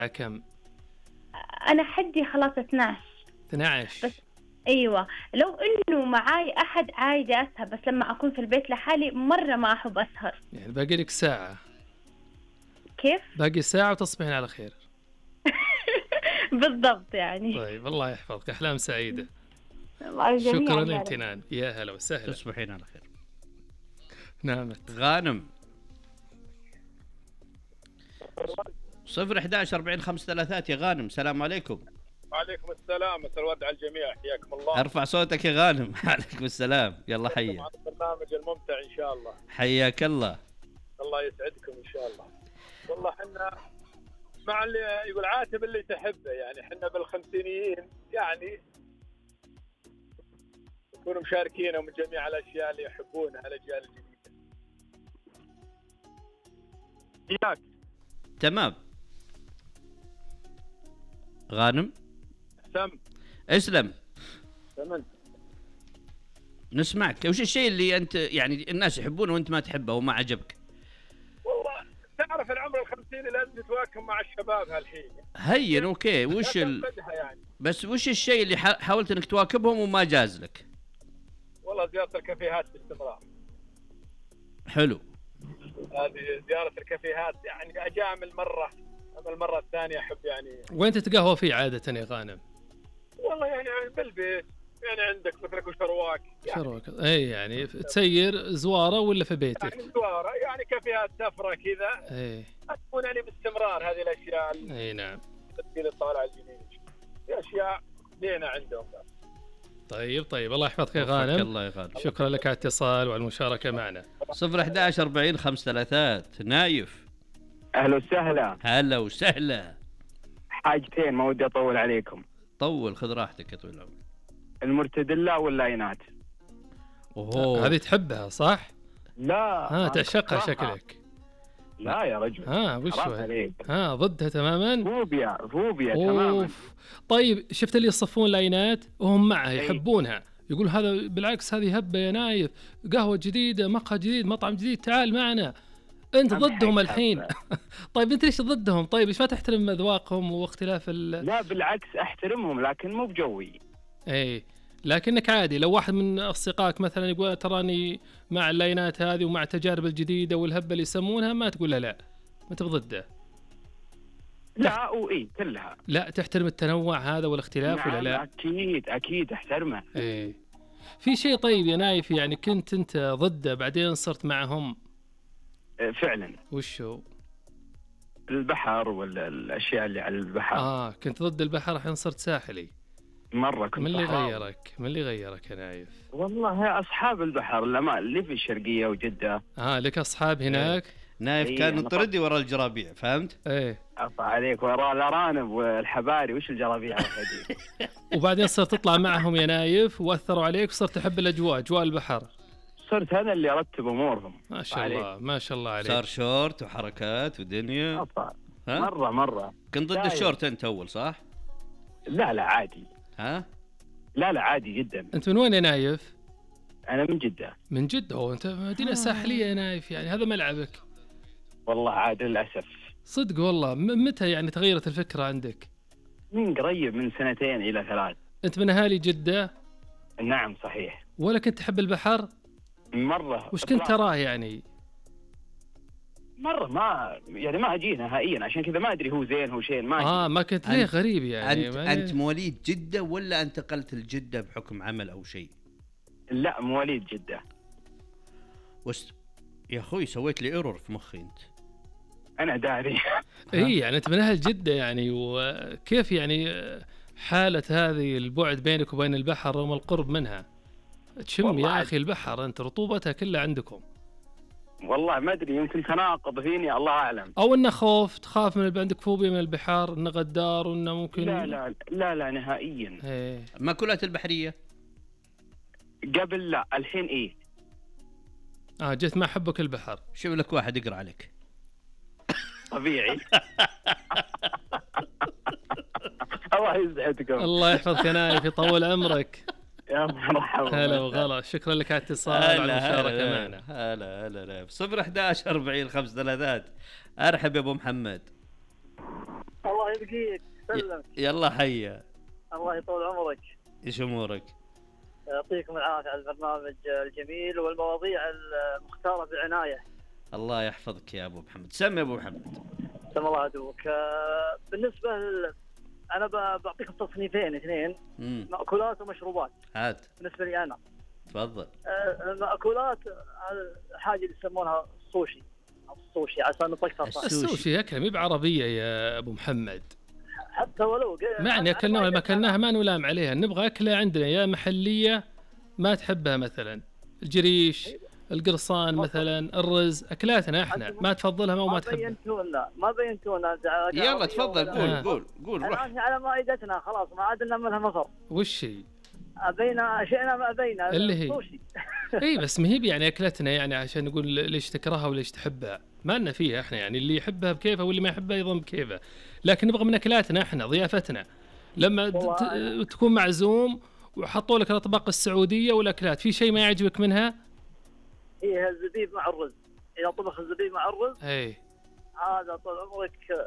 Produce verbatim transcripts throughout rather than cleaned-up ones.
كم؟ انا حدي خلاص اثناشر. اثناشر بس ايوه، لو انه معاي احد عادي اسهر، بس لما اكون في البيت لحالي مره ما احب اسهر. يعني باقي لك ساعة. كيف؟ باقي ساعة وتصبحين على خير. بالضبط يعني. طيب الله يحفظك، أحلام سعيدة. شكرا للامتنان، يا هلا وسهلا. تصبحين على خير. نامت غانم. صفر إحداش أربعين خمس ثلاثات يا غانم. السلام عليكم. وعليكم السلام، مساء الورد على الجميع، حياكم الله. ارفع صوتك يا غانم. عليكم السلام. يلا حيا مع البرنامج الممتع ان شاء الله. حياك الله. الله يسعدكم ان شاء الله. والله احنا مع اللي يقول عاتب اللي تحبه، يعني احنا بالخمسينيين يعني يكونوا مشاركين من جميع الاشياء اللي يحبونها الاجيال الجديده. اياك تمام. غانم سم اسلم. تمام. نسمعك. وش الشيء اللي انت يعني الناس يحبونه وانت ما تحبه وما عجبك؟ والله تعرف العمر الخمسين لازم تتواكب مع الشباب هالحين. هين اوكي. وش ال... يعني. بس وش الشيء اللي حاولت انك تواكبهم وما جاز لك؟ والله زيارة الكافيهات باستمرار. حلو. هذه زيارة الكافيهات يعني أجامل مرة، أما المرة الثانية أحب يعني. وين تتقهوى فيه عادة يا غانم؟ والله يعني بالبيت، يعني عندك مثلك وشرواك يعني. شرواك اي يعني تسير زوارة ولا في بيتك؟ يعني زوارة يعني كافيهات سفرة كذا. اي تكون يعني باستمرار هذه الأشياء. اي نعم. تسجيل الطالع الجديد في أشياء زينة عندهم. طيب طيب الله يحفظك يا غانم. الله يا غانم. شكرا لك على الاتصال وعلى المشاركة معنا. صفر إحداش أربعين خمس ثلاثات. نايف. أهلا وسهلا. هلا وسهلا. حاجتين ما ودي أطول عليكم. طول، خذ راحتك يا طويل العمر. المرتدلة واللاينات. اوه هذه تحبها صح؟ لا ها تعشقها شكلك. لا يا رجل. ها وش ها ضدها تماما؟ فوبيا فوبيا تماما. طيب شفت اللي يصفون لاينات وهم معها يحبونها، يقول هذا بالعكس هذه هبة يا نايف، قهوة جديدة، مقهى جديد، مطعم جديد، تعال معنا. انت ضدهم الحين. طيب انت ليش ضدهم؟ طيب ليش ما تحترم اذواقهم واختلاف ال... لا بالعكس احترمهم لكن مو بجوي. اي لكنك عادي لو واحد من اصدقائك مثلا يقول تراني مع اللاينات هذه ومع التجارب الجديدة والهبة اللي يسمونها، ما تقول له لا، ما انت ضده. لا وايه كلها. لا تحترم التنوع هذا والاختلاف. نعم ولا لا؟ اكيد اكيد احترمه. ايه في شيء طيب يا نايف يعني كنت انت ضده بعدين صرت معهم؟ فعلا. وش هو؟ البحر ولا الاشياء اللي على البحر. اه كنت ضد البحر الحين صرت ساحلي. مره كنت. من اللي غيرك؟ من اللي غيرك يا نايف؟ والله اصحاب البحر لما اللي في الشرقيه وجده. اه لك اصحاب هناك. إيه. نايف إيه كان طردي ورا الجرابيع، فهمت؟ ايه عفا عليك، ورا الارانب والحباري وش الجرابيع هذه. وبعدين صرت تطلع معهم يا نايف واثروا عليك وصرت تحب الاجواء، اجواء البحر. صرت انا اللي ارتب امورهم. ما شاء الله ما شاء الله عليك. صار شورت وحركات ودنيا. مره مره. كنت ضد الشورت انت اول صح؟ لا لا عادي. ها؟ لا لا عادي جدا. انت من وين يا نايف؟ انا من جده. من جده؟ هو انت مدينه ساحليه يا نايف، يعني هذا ملعبك. والله عاد للاسف. صدق والله. متى يعني تغيرت الفكره عندك؟ من قريب، من سنتين الى ثلاث. انت من اهالي جده؟ نعم صحيح. ولا كنت تحب البحر؟ مره. وش كنت تراه يعني؟ مره ما يعني ما اجيه نهائيا، عشان كذا ما ادري هو زين هو شين ما اه ما كنت ليه غريب يعني. انت انت مواليد جده ولا انتقلت لجده بحكم عمل او شيء؟ لا مواليد جده. وش يا اخوي سويت لي ايرور في مخي انت. انا داري. اي يعني انت من اهل جده يعني، وكيف يعني حاله هذه البعد بينك وبين البحر رغم القرب منها؟ تشم يا اخي البحر انت رطوبتها كلها عندكم. والله ما ادري يمكن تناقض فيني الله اعلم. او انه خوف، تخاف من عندك فوبيا من البحار انه غدار وانه ممكن. لا لا لا لا نهائيا. ايه. مأكولات البحريه قبل لا، الحين ايه. اه جيت ما حبك البحر. شوف لك واحد يقرا عليك. طبيعي. الله يسعدكم. الله يحفظك يا نايف، يطول عمرك. يا مرحبا. هلا وغلا، شكرا لك على الاتصال وعلى المشاركة معنا. هلا هلا هلا. صفر إحداش أربعين خمس ثلاثات. أرحب يا أبو محمد. الله يبقيك سلم. يلا حيا. الله يطول عمرك. ايش امورك؟ يعطيكم العافيه على البرنامج الجميل والمواضيع المختاره بعنايه. الله يحفظك يا ابو محمد. سمي يا ابو محمد. سم الله عدوك. بالنسبه ل... انا بعطيكم تصنيفين اثنين، مم. مأكولات ومشروبات. هات. بالنسبه لي انا تفضل. المأكولات حاجه اللي يسمونها السوشي. السوشي عشان نطقطق. السوشي اكله مي بعربيه يا ابو محمد. حتى ولو معني اكلناها ما اكلناها ما نلام عليها، نبغى اكله عندنا يا محليه ما تحبها، مثلا الجريش، القرصان مثلا، الرز، اكلاتنا احنا ما تفضلها او ما تحبها. ما بينتونا ما بينتونا. يلا تفضل قول آه. قول قول روح. الان على مائدتنا خلاص ما عاد لنا منها مصر. وش هي؟ ابينا شئنا ما ابينا اللي هي اي بس ما هي يعني اكلتنا، يعني عشان نقول ليش تكرهها وليش تحبها، ما لنا فيها احنا، يعني اللي يحبها بكيفه واللي ما يحبها ايضا بكيفه، لكن نبغى من اكلاتنا احنا، ضيافتنا لما تكون معزوم وحطوا لك الاطباق السعوديه والاكلات، في شيء ما يعجبك منها؟ هي الزبيب مع الرز، اذا طبخ الزبيب مع الرز اي هذا طول عمرك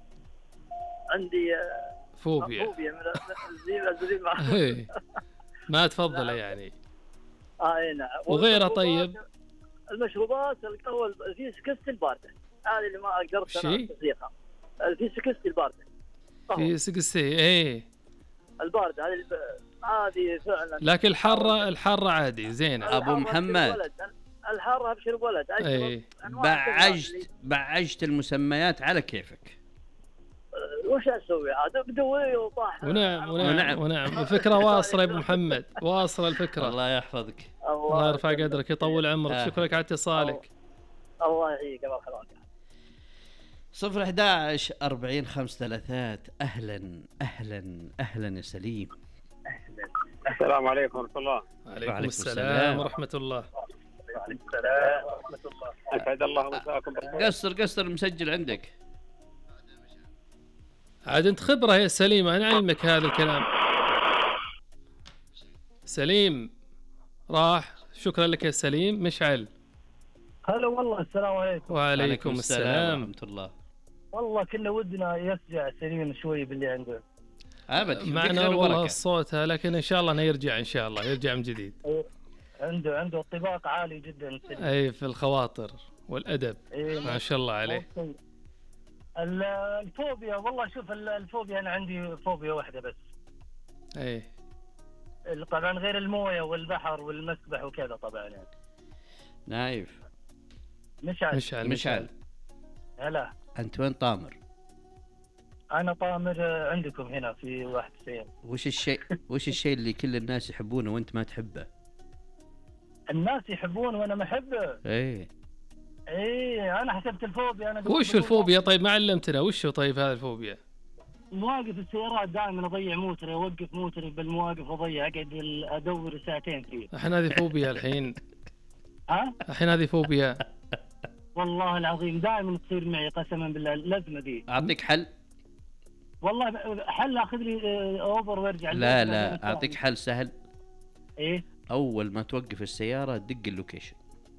عندي فوبيا فوبيا من الزبيب الزبيب مع الرز. ما تفضله يعني. اه اي نعم. وغيرها طيب المشروبات القهوه في سكستي البارده، هذه اللي ما قدرت انا تصديقها. في سكستي البارده. في سكستي ايه البارده هذه هذه فعلا. لكن الحاره الحاره عادي زينه. ابو محمد الحاره ابشر ولد. ايه. بعجت بعجت المسميات على كيفك. وش اسوي عاد بدوي وطاح. ونعم ونعم ونعم الفكره واصله يا ابو محمد، واصله الفكره. الله يحفظك. الله يرفع قدرك يطول عمرك. آه. شكرا لك على اتصالك. الله يحييك الله يخليك. صفر أحد عشر أربعين خمس ثلاثات. أهلا أهلا أهلا يا سليم. السلام عليكم ورحمة الله. وعليكم السلام ورحمة الله. وعليكم السلام ورحمة الله. أسعد الله مساكم. قصر قصر المسجل عندك. عاد أنت خبرة يا سليم، أنا أعلمك هذا الكلام. سليم راح. شكرا لك يا سليم. مشعل. هلا والله. السلام عليكم. وعليكم السلام ورحمة الله. والله كنا ودنا يرجع سليم شوي باللي عنده. ابد معنا والله الصوت، لكن ان شاء الله انه يرجع، ان شاء الله يرجع من جديد. عنده عنده طباق عالي جدا سليم. اي في الخواطر والادب. ما شاء الله عليه. الفوبيا والله شوف الفوبيا انا عندي فوبيا واحده بس. اي طبعا غير المويه والبحر والمسبح وكذا طبعا يعني. نايف. مشعل مشعل مشعل. هلا انت وين طامر؟ انا طامر عندكم هنا في واحد وتسعين. وش الشيء وش الشيء اللي كل الناس يحبونه وانت ما تحبه؟ الناس يحبونه وانا ما احبه. ايه ايه انا حسبت الفوبيا. انا وش الفوبيا طيب؟ ما علمتنا وش طيب هذا الفوبيا؟ مواقف السيارات دائما اضيع موتري، اوقف موتري بالمواقف اضيع، اقعد ادور ساعتين فيه. الحين هذه فوبيا الحين. ها؟ الحين هذه فوبيا. والله العظيم دائما تصير معي قسما بالله الازمه دي. اعطيك حل. والله حل اخذ لي اوفر وارجع. لا لا اعطيك حل سهل. ايه؟ اول ما توقف السياره دق اللوكيشن.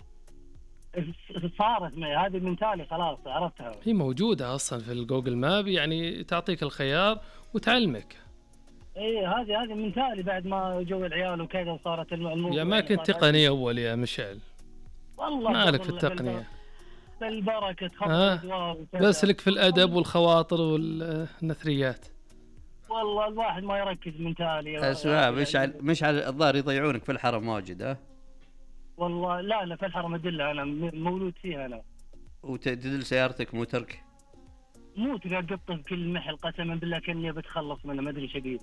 صارت معي هذه من تالي خلاص عرفتها. هي موجوده اصلا في الجوجل ماب، يعني تعطيك الخيار وتعلمك. ايه هذه هذه من تالي بعد ما جو العيال وكذا وصارت الموضوع. يا ما كنت تقني اول يا مشعل. والله ما لك في التقنيه. بالبركه تخطط ادوار بس لك في الادب والخواطر والنثريات. والله الواحد ما يركز من تالي. اسمع مشعل مشعل الظاهر يضيعونك في الحرم واجد. ها والله لا لا في الحرم ادله انا مولود فيها انا. وتدل سيارتك مو ترك؟ مو تبي اقطه في كل محل قسما بالله كاني بتخلص منه ما ادري ايش ابيده.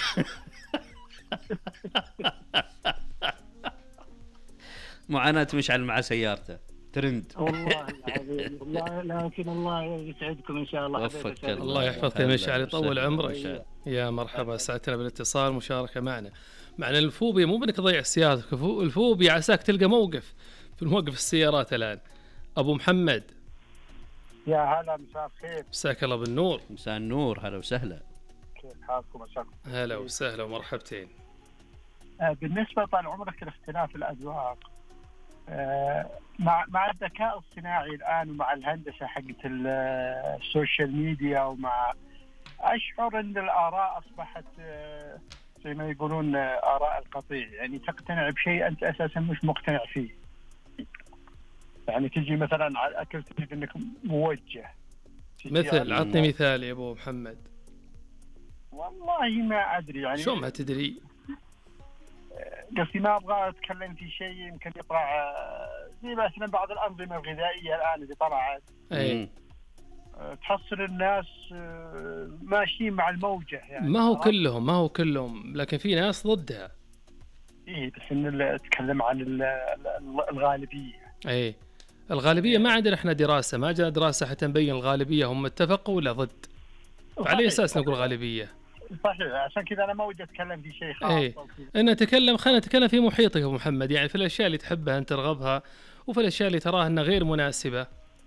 معاناة مشعل مع سيارته ترند. والله العظيم والله لكن الله يسعدكم ان شاء الله. وفقك الله يحفظك يا مشعل يطول عمرك. يا مرحبا سعدتنا بالاتصال مشاركة معنا. معنى الفوبيا مو بانك تضيع سيارتك، الفوبيا عساك تلقى موقف في الموقف السيارات. الان ابو محمد. يا هلا مساء الخير. مساك الله بالنور. مساء النور. هلا وسهلا. كيف حالكم مساكم؟ هلا وسهلا ومرحبتين. آه بالنسبه طال عمرك لاختلاف الاذواق، آه مع مع الذكاء الصناعي الان ومع الهندسه حقت السوشيال ميديا ومع أشعر أن الآراء أصبحت زي ما يقولون آراء القطيع، يعني تقتنع بشيء أنت أساسا مش مقتنع فيه. يعني تجي مثلا على أكل تجد أنك موجه. مثل عطني مثال يا أبو محمد. والله ما أدري يعني. شو ما تدري؟ قصدي ما أبغى أتكلم في شيء يمكن يطلع زي مثلا بعض الأنظمة الغذائية الآن اللي طلعت. أي. تحصل الناس ماشيين مع الموجة يعني. ما هو كلهم ما هو كلهم لكن في ناس ضدها. إيه بس إن نتكلم عن الغالبية. إيه الغالبية ما عندنا إحنا دراسة، ما جاء دراسة حتى نبين الغالبية هم اتفقوا ولا ضد. على أساس نقول غالبية. صحيح، عشان كذا أنا ما ودي أتكلم في شيء خاص. إيه أنا أتكلم خلينا نتكلم في محيطك يا أبو محمد، يعني في الأشياء اللي تحبها أنت ترغبها وفي الأشياء اللي تراها أنها غير مناسبة.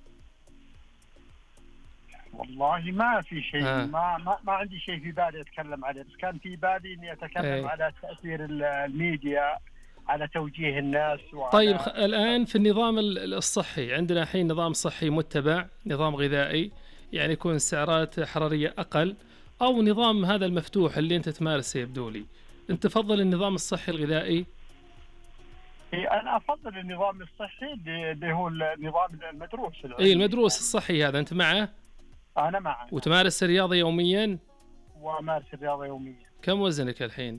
والله ما في شيء ما, ما ما عندي شيء في بالي أتكلم عليه، بس كان في بالي إني أتكلم أي. على تأثير الميديا على توجيه الناس وعلى طيب خ... الآن في النظام الصحي عندنا الحين نظام صحي متبع، نظام غذائي يعني يكون سعرات حرارية أقل، أو نظام هذا المفتوح اللي أنت تمارسه يبدو لي. أنت تفضل النظام الصحي الغذائي؟ أنا أفضل النظام الصحي اللي هو النظام المدروس. إيه المدروس الصحي هذا أنت معه؟ أنا معه. وتمارس الرياضة يوميا؟ وأمارس الرياضة يوميا. كم وزنك الحين؟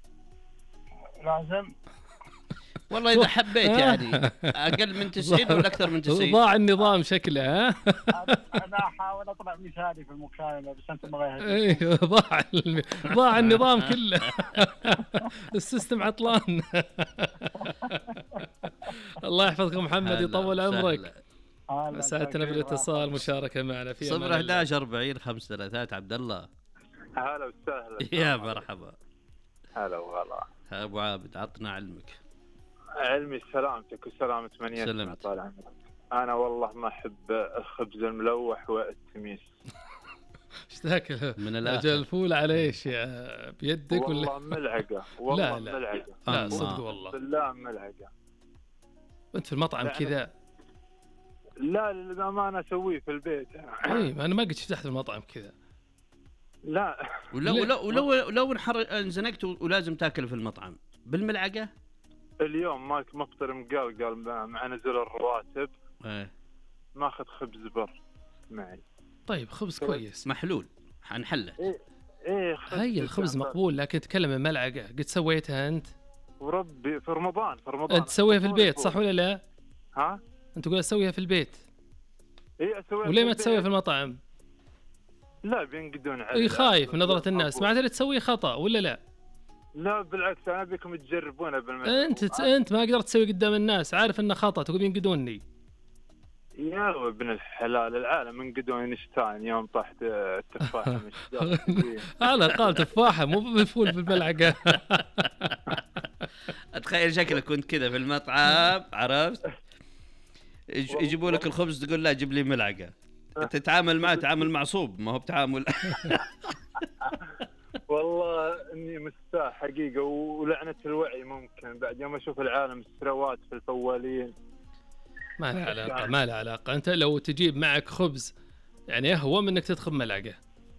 لازم والله إذا حبيت يعني أقل من تسعين ولا أكثر من تسعين. ضاع النظام شكله. ها أنا أحاول أطلع مثالي في المكالمة بس أنت ما غيرت. إيه ضاع ضاع النظام كله. السيستم عطلان. الله يحفظك محمد يطول عمرك. ساعتنا بالاتصال مشاركة معنا في صفر أحد عشر أربعين خمسة ثلاثات. عبد الله هلا وسهلا. يا مرحبا. هلا وغلا. أبو عابد عطنا علمك. علمي سلامتك وسلامة من يسمع طال عمرك. أنا والله ما أحب الخبز الملوح والتميس. ايش تاكل من الآخر؟ أجل الفول على ايش يا بيدك ولا؟ والله ملعقة والله لا لا ملعقة. لا صدق والله. بالله ملعقة. أنت في المطعم كذا؟ لا للأمانة أسويه في البيت. إيه أنا ما قد فتحت المطعم كذا. لا ولو ولو ولو لو انزنقت ولازم تاكل في المطعم بالملعقة. اليوم ماك مفطر مقلقل مع نزل الرواتب. ايه ماخذ خبز بر معي. طيب خبز كويس محلول حنحله. ايه ايه هاي الخبز مقبول لكن تكلم الملعقة قد سويتها أنت؟ وربي في رمضان في رمضان أنت تسويها في البيت صح ولا لا؟ ها؟ أنت تقول أسويها في البيت. ايه اسويها. وليه ما تسويها في المطعم؟ لا بينقدون علي. اي خايف من نظرة الناس، ما تدري تسويه خطأ ولا لا؟ لا بالعكس انا بكم تجربونه بالمثل. انت ت... انت ما قدرت تسوي قدام الناس، عارف انه خطأ تقول ينقدوني. يا ابن الحلال العالم انقدوني نشتان يوم طحت التفاحة من الشجرة. على الاقل تفاحة مو بالفول بالملعقة. اتخيل شكلك كنت كذا في المطعم عرفت؟ يجيبوا لك الخبز تقول لا جيب لي ملعقة. تتعامل معه تعامل معصوب ما هو بتعامل. والله اني مستاء حقيقه ولعنه الوعي ممكن بعد يوم اشوف العالم السروات في الفوالين. ما له علاقه ما له علاقه. انت لو تجيب معك خبز يعني اهون من انك تدخل ملعقه.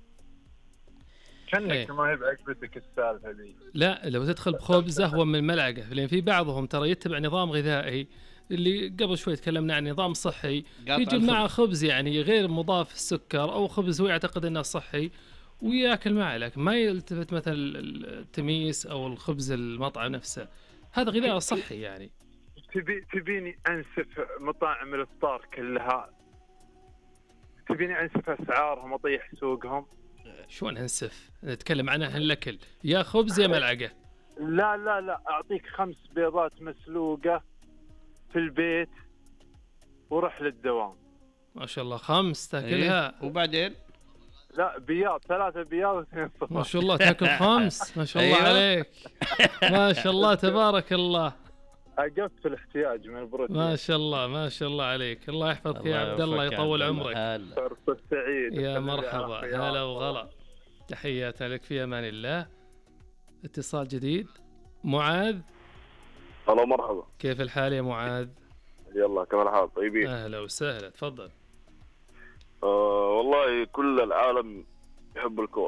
كانك ايه. ما هي بعجبتك السالفه ذي. لا لو تدخل بخبز اهون من ملعقه، لان في بعضهم ترى يتبع نظام غذائي اللي قبل شوي تكلمنا عن نظام صحي يجيب معه خبز يعني غير مضاف السكر او خبز هو يعتقد انه صحي وياكل معه، لكن ما يلتفت مثلا التميس او الخبز المطعم نفسه. هذا غذاء صحي يعني. تبي تبيني انسف مطاعم الافطار كلها؟ تبيني انسف اسعارهم واطيح سوقهم؟ شلون انسف؟ نتكلم عنها الاكل يا خبز يا ملعقه. لا لا لا اعطيك خمس بيضات مسلوقه في البيت وروح للدوام. ما شاء الله خمس تاكلها. إيه؟ وبعدين لا بياض ثلاثة بياض واثنين صفار. ما شاء الله تاكل خمس ما شاء الله. أيوة. عليك ما شاء الله تبارك الله. أقف الاحتياج من البروتين. ما شاء الله ما شاء الله عليك. الله يحفظك يا عبد الله يطول عمرك. فرصة سعيد يا مرحبا هلا وغلا. تحياتنا لك في امان الله. اتصال جديد. معاذ. هلا مرحبا. كيف الحال يا معاذ؟ يلا كم الحال طيبين؟ اهلا وسهلا تفضل. آه والله كل العالم يحب الكورة